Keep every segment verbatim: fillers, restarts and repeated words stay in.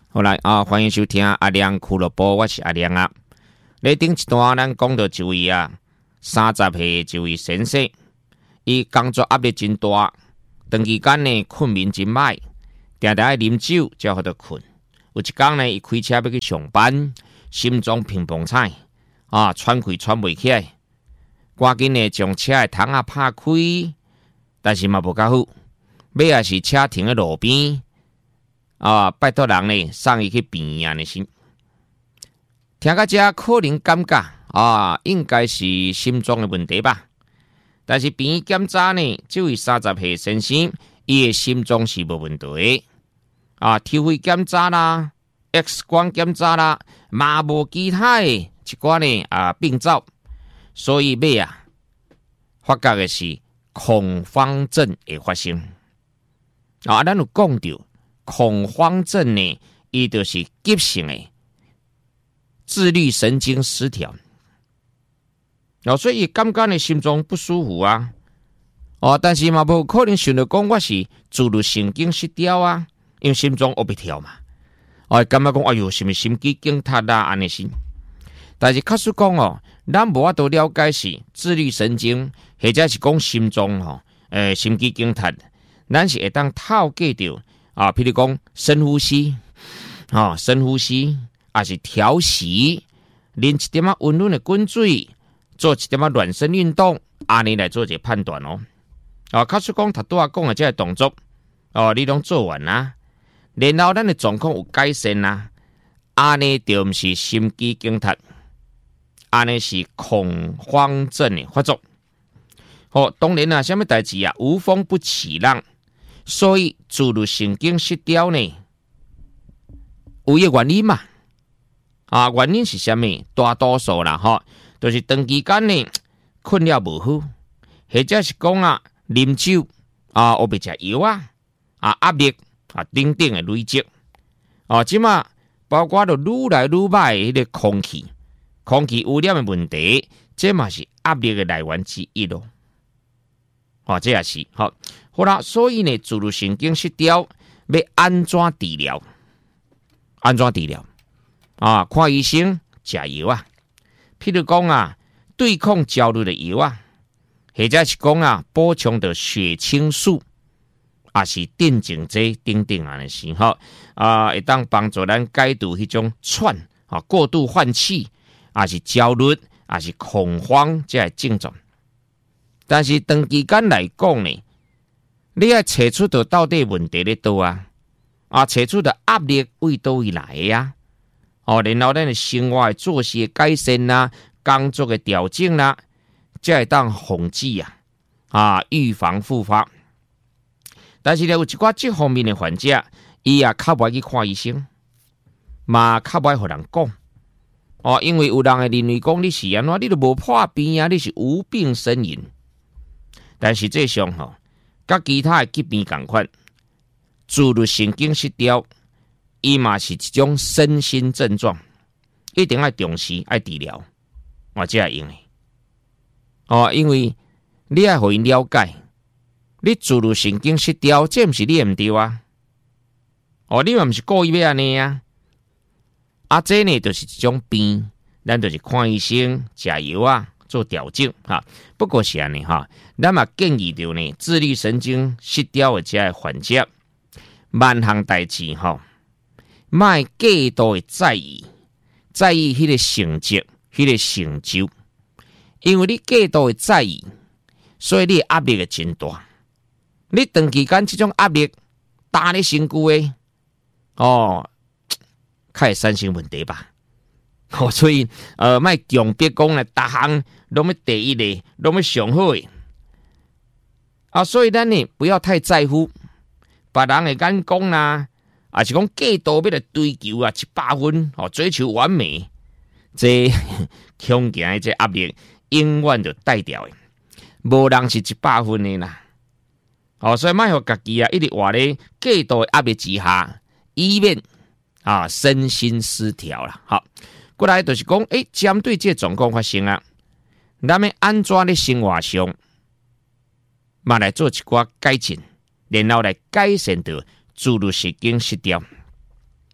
好来啊，欢迎收听阿亮俱乐部，我是阿亮啊。咧顶一段咱讲到一位啊，三十岁一位先生，伊工作压力真大，长期间呢困眠真歹，定定爱啉酒才好得困。有一天呢，伊开车要去上班，心脏乒乓彩啊，喘气喘袂起来，赶紧呢将车的窗啊拍开，但是嘛无较好，尾也是车停喺路边。啊！拜托人呢，送伊去病院的先。听到这可能感觉啊，应该是心脏的问题吧。但是病院检查呢，这位三十岁先生，伊的心脏是无问题啊。体肺检查啦 ，X 光检查啦，嘛无其他的一寡呢啊病灶，所以尾啊，发觉的是恐慌症会发生啊。咱有讲到。恐慌症呢，伊就是急性的自律神经失调，哦，所以感觉呢心脏不舒服啊，哦，但是嘛无可能想到讲我是自律神经失调啊，因为心脏黑白跳嘛，哦，感觉讲哎呦，是咪心肌梗塌啦安尼先，但是确实讲哦，咱无法度了解是自律神经，或者是讲心脏吼，诶、呃，心肌梗塌，咱是会当透过着。啊，譬如讲深呼吸，啊，深呼吸，也是调息，啉一点仔温润的滚水，做一点仔暖身运动，安尼来做一个判断哦。啊，假使讲头拄仔讲的这个动作，哦，你拢做完啦，然后咱的状况有改善啦，安尼就毋是心肌梗塌，安尼是恐慌症的发作。好、哦，当然啊，什么代志啊，无风不起浪。所以自律神经失调呢，有一个原因嘛，啊，原因是什么？大多数啦，哈，都、就是长期间呢困了无好，或者是讲啊啉酒啊，或别食药啊，啊压力啊等等的累积，啊，即嘛包括着愈来愈歹的迄个空气，空气污染的问题，这嘛是压力的来源之一咯。哦，这也是好。好啦，所以呢，自律神经失调要安怎治疗？安怎治疗？啊，看医生，食药啊。譬如讲啊，对抗焦虑的药啊，或者是讲啊，补充的血清素，啊是镇静剂等等啊，是哈啊，会当帮助咱解除迄种喘啊、过度换气，啊是焦虑，啊是恐慌这些症状。但是长期间来讲呢？你要找出到到底问题在倒啊，啊，找出的压力为倒位来呀、啊，哦，然后咱的生活的作息的改善啦，工作的调整啦，才会当防止啊，啊，预防复发。但是咧有一寡这方面的患者，伊也较不爱去看医生，嘛较不爱互人讲，哦，因为有人会认为讲你是安怎，你都无破病啊，你是无病呻吟。但实际上吼。甲其他的疾病同款，自律神经失调，伊嘛是一种身心症状，一定要重视、爱治疗，我才会用的。哦，因为你要互因了解，你自律神经失调，这毋是你毋对啊。哦，你嘛毋是故意要安尼啊。啊，这呢就是一种病，咱就是看医生、食药啊。做调整哈，不过是安尼哈，咱嘛建议着呢，自律神经失调的这些患者，万项代志哈，莫过度的在意，在意迄个成绩、迄个成就，因为你过度的在意，所以你压力会真大。你长期间这种压力打你身躯的，哦，较会产生问题吧。哦，所以呃，莫强逼讲咧，逐项拢要第一嘞，拢要上好诶。啊，所以咱呢不要太在乎别人的眼光啦，啊是讲过度要来追求啊一百分，哦追求完美，这恐惊的这压力永远就带掉诶，无人是一百分的啦。哦，所以莫互家己啊一直活咧过度的压力之下，以免啊身心失调啦。好。过来就是讲，诶，针对这状况发生啊，咱们安怎咧生活上，嘛来做一寡改进，然后来改善到自律神经失调。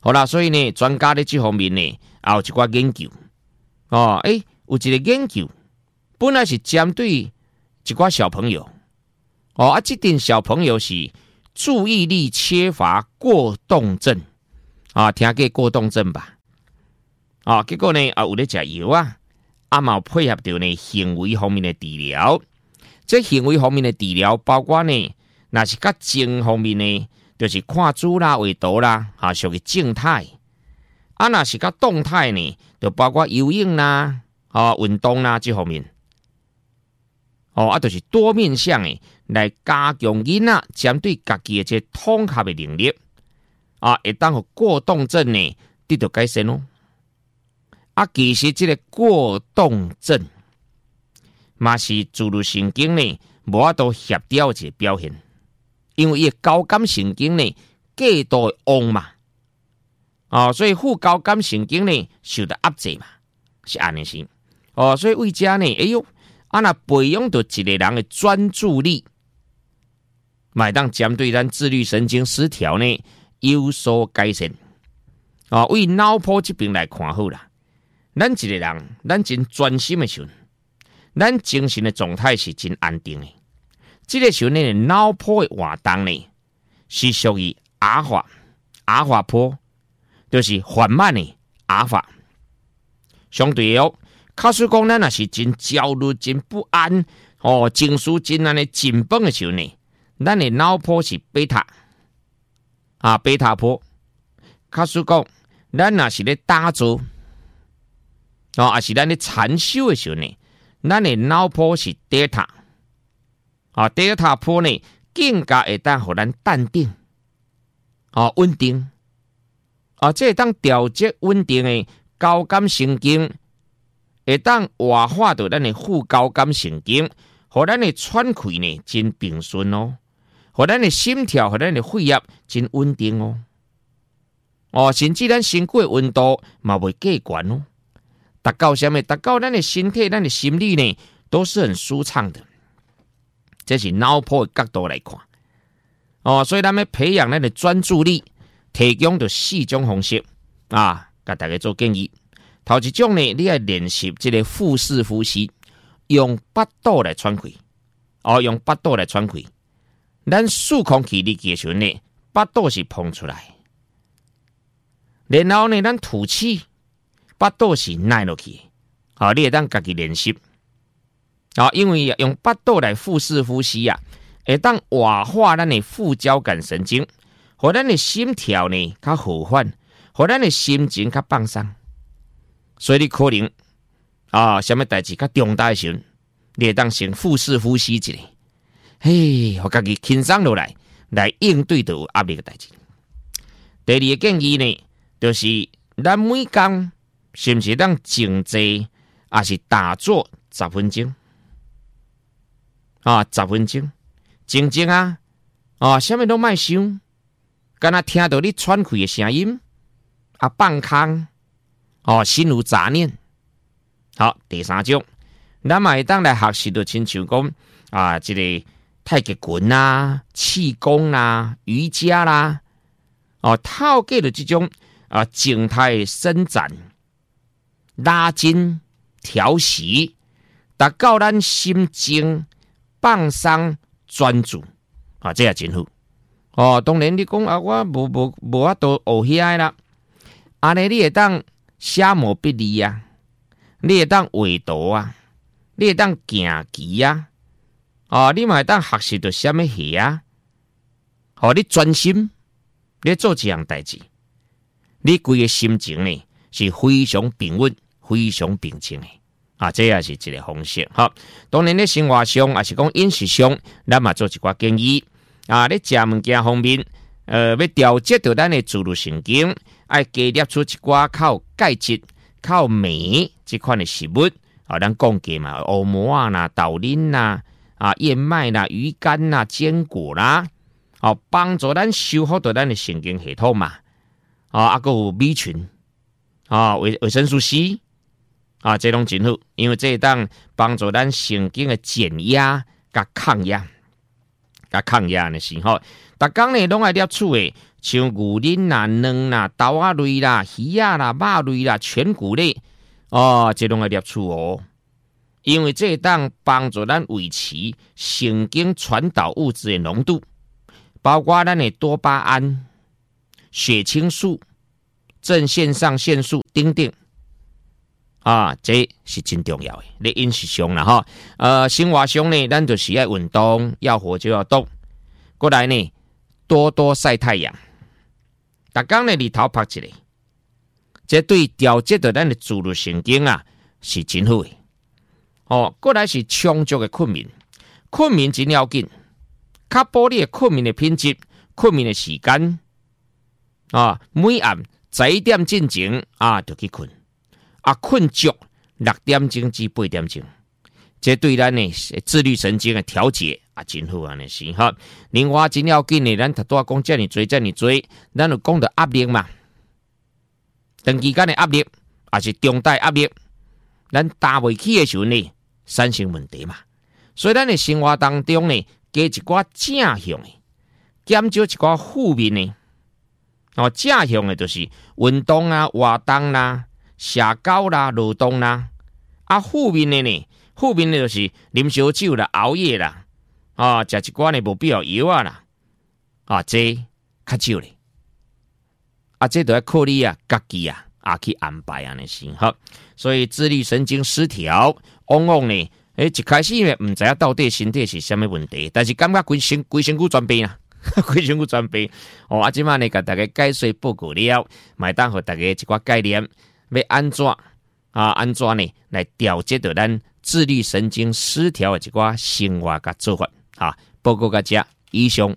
好啦，所以呢，专家在这方面呢，也有一寡研究。哦，诶、欸，有一个研究，本来是针对一寡小朋友。哦，啊，这点小朋友是注意力缺乏过动症。啊，听过过动症吧？啊，结果呢，啊，有咧食药啊，啊，嘛配合到呢行为方面的治疗。这行为方面的治疗，包括呢，若是甲静方面呢，就是看书啦、画图啦，啊，属于静态；啊，若是甲动态呢，就包括游泳啦、啊运动啦这方面。哦，啊，就是多面向的来加强囡仔针对家己的这统合的能力，啊，会当互过动症呢得到改善咯。啊，其实这个过动症，嘛是自律神经呢无法度协调一个表现，因为伊交感神经呢过度旺嘛，哦，所以副交感神经呢受到压制嘛，是安尼是。哦，所以为遮呢，哎呦，啊那培养到一个人的专注力，嘛会当针对咱自律神经失调呢有所改善。哦，为脑波这边来看好啦。咱一个人，咱真专心的时候，咱精神的状态是真安定的。这个时候呢，脑波的活动呢是属于阿尔法，阿尔法波就是缓慢的阿尔法。相对哦，假使讲咱若是真焦虑、真不安，哦，情绪真安尼紧绷的时候呢，咱的脑波是贝塔啊，贝塔波。假使讲咱若是咧打坐。哦，也是咱咧禅修的时候呢，咱的脑波是 delta， 啊 delta 波呢更加会当互咱淡定，啊稳定，啊这会当调节稳定的交感神经，会当活化到咱的副交感神经，互咱的喘气呢真平顺哦，互咱的心跳、互咱的血压真稳定哦，哦甚至咱身躯的温度嘛袂过悬哦。达到什么？达到咱的身体、咱的心理呢，都是很舒畅的。这是脑波的角度来看，哦，所以咱要培养咱的专注力，提供着四种方式啊，甲大家做建议。头一种呢，你要练习这个腹式呼吸，用八度来喘气，哦，用八度来喘气。咱数空气力的时候呢，八度是碰出来，然后呢，咱吐气。八度是耐落去，好，你会当家己练习，啊，因为用八度来腹式呼吸啊，会当活化咱的副交感神经，互咱的心跳呢较和缓，互咱的心情较放松。所以你可能啊，什么代志较重大的时候，你会当先腹式呼吸一下，嘿，互家己轻松落来，来应对到压力的代志。第二个建议呢，就是咱每工。是不是当静坐，还是打坐十分钟？啊，十分钟，静静啊，啊，什么都莫想，敢若听到你喘气的声音，啊，放空，哦，心无杂念。好，第三种，咱嘛会当来学习到，亲像讲啊，这个太极拳啦、气功啦、瑜伽啦，哦，透过了这种啊静态伸展。拉筋、调息，达到咱心情放松、专注啊，这也真好哦。当然你讲啊，我无无无法度学遐啦，安尼你会当写毛笔字啊，你会当画图啊，你会当行棋啊，哦，你嘛会当学习到什么戏啊？哦，你专心，你做这样代志，你规个心情呢是非常平稳。非常平静的啊，这也是一个方式。好，当然咧生活上，也是讲饮食上，咱嘛做一寡建议啊。咧食物件方面，呃，要调节到咱的自律神经，爱加摄出一寡靠钙质、靠镁这款的食物啊。咱讲过嘛，欧膜啊、啦、豆奶啦、啊燕麦啦、鱼干啦、坚果啦，哦，帮助咱修复到咱的神经系统嘛。啊，啊，还有 B 群啊，维维生素 C。啊，这种真好，因为这当帮助咱神经的减压、甲抗压、甲抗压的时候，逐工呢拢爱摄取的像牛奶啦、卵啦、豆仔类啦、鱼啊啦、肉类啦、全谷类，哦，这拢要摄取哦。因为这当帮助咱维持神经传导物质的浓度，包括咱的多巴胺、血清素、正肾上腺素等等。啊，这是真重要的。你饮食上啦哈，呃，生活上呢，咱就是要运动，要活就要动。过来呢，多多晒太阳，逐工呢日头晒一下，这对调节到咱的自律神经啊是真好的。哦，过来是充足的困眠，困眠真要紧，确保你的困眠的品质、困眠的时间啊，每暗十一点进前啊就去困。啊，困足六点钟至八点钟，这对咱的自律神经的调节啊，真好安尼是哈。另外真要紧的，咱头拄仔讲遮尔多遮尔多，咱有讲到压力嘛，长期间的压力，也是重大压力，咱担袂起的时候呢，产生问题嘛。所以咱的生活当中呢，加一寡正向的，减少一寡负面的。哦，正向的就是运动啊、活动啦、啊。社交啦、劳动啦，啊，负面的呢？负面的就是啉烧酒啦、熬夜啦，啊，食一寡呢无必要药啊啦，啊，这较少咧，啊，这都要靠你啊，家己啊，啊去安排安尼先好。所以自律神经失调，往往呢，诶，一开始呢，唔知影到底身体是什么问题，但是感觉规身规身躯全病啊。规身躯全病。哦，啊，即摆呢，甲大家解说报告了，买当互大家一寡概念。要安怎啊？安怎呢？来调节到咱自律神经失调的一寡生活甲做法啊？报告到这以上。